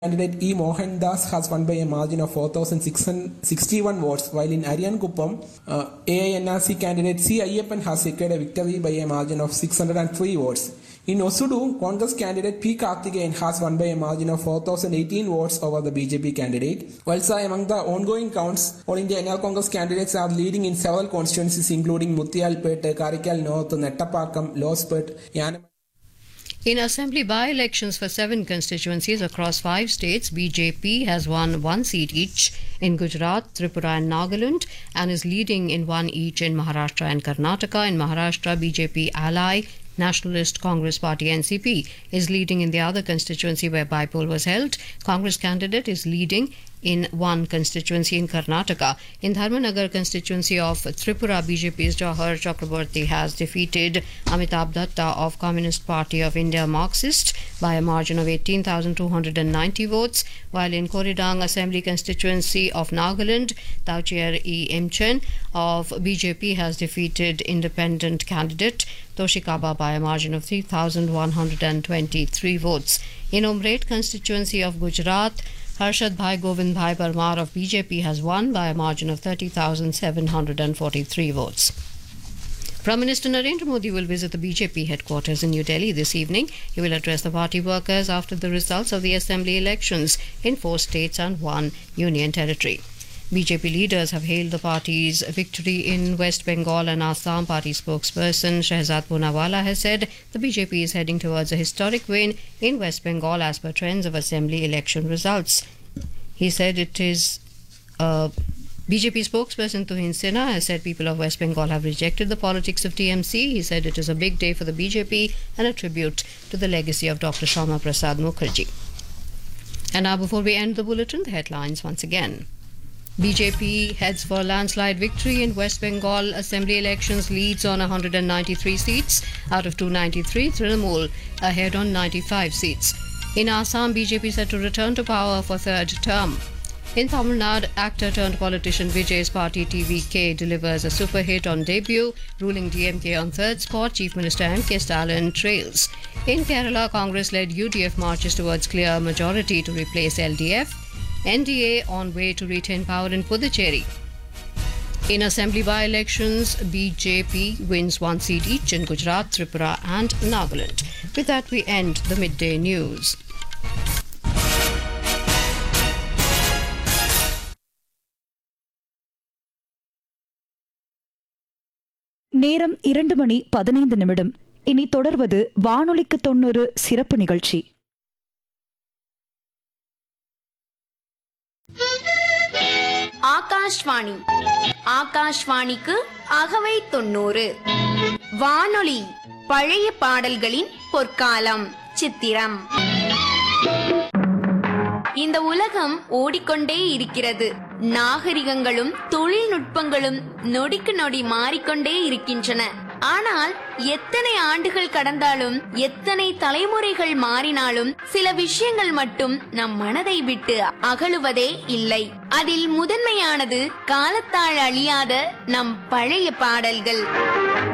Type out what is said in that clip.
Candidate E. Mohan Das has won by a margin of 4,661 votes, while in Ariyankuppam, AINRC candidate C. Ayyappan has secured a victory by a margin of 603 votes. In Osudu, Congress candidate P. Karthikeyan has won by a margin of 4,018 votes over the BJP candidate. Whilst among the ongoing counts, All India NL Congress candidates are leading in several constituencies including Muthiyalpet, Karikal North, Nettapakkam, Lospet, Yanam. In assembly by-elections for 7 constituencies across 5 states, BJP has won 1 seat each in Gujarat, Tripura and Nagaland and is leading in 1 each in Maharashtra and Karnataka. In Maharashtra, BJP ally Nationalist Congress Party NCP is leading in the other constituency where by-poll was held. Congress candidate is leading in 1 constituency in Karnataka. In Dharmanagar constituency of Tripura, BJP's Jawahar Chakraborty has defeated Amitabh Datta of Communist Party of India Marxist by a margin of 18,290 votes, while in Koridang Assembly constituency of Nagaland, Tauchier E. Imchen of BJP has defeated independent candidate Toshikaba by a margin of 3,123 votes. In Umred constituency of Gujarat, Harshad Bhai Govind Bhai Parmar of BJP has won by a margin of 30,743 votes. Prime Minister Narendra Modi will visit the BJP headquarters in New Delhi this evening. He will address the party workers after the results of the assembly elections in 4 states and 1 union territory. BJP leaders have hailed the party's victory in West Bengal, and Assam party spokesperson Shehzad Poonawalla has said the BJP is heading towards a historic win in West Bengal as per trends of assembly election results. He said it is BJP spokesperson Tuhin Sinha has said people of West Bengal have rejected the politics of TMC. He said it is a big day for the BJP and a tribute to the legacy of Dr. Shyama Prasad Mukherjee. And now, before we end the bulletin, the headlines once again. BJP heads for landslide victory in West Bengal assembly elections, leads on 193 seats out of 293. Trinamool ahead on 95 seats. In Assam, BJP set to return to power for 3rd term. In Tamil Nadu, actor turned politician Vijay's party TVK delivers a super hit on debut, ruling DMK on 3rd spot. Chief Minister M.K. Stalin trails. In Kerala, Congress-led UDF marches towards clear majority to replace LDF. NDA on way to retain power in Puducherry. In assembly by-elections, BJP wins 1 seat each in Gujarat, Tripura and Nagaland. With that, we end the midday news. நேரம் 2:15. இனி தொடர்வது வானொலிக்கு 90 சிறப்பு நிகழ்ச்சி. ஆகாஷ்வாணி. ஆகாஷ்வாணிக்கு அகவை 90. வானொலி பழைய பாடல்களின் பொற்காலம் சித்திரம். இந்த உலகம் ஓடிக்கொண்டே இருக்கிறது. நாகரிகங்களும் தொழில்நுட்பங்களும் நொடிக்கு நொடி மாறிக்கொண்டே இருக்கின்றன. ஆனால் எத்தனை ஆண்டுகள் கடந்தாலும், எத்தனை தலைமுறைகள் மாறினாலும், சில விஷயங்கள் மட்டும் நம் மனதை விட்டு அகலுவதே இல்லை. அதில் முதன்மையானது காலத்தால் அழியாத நம் பழைய பாடல்கள்.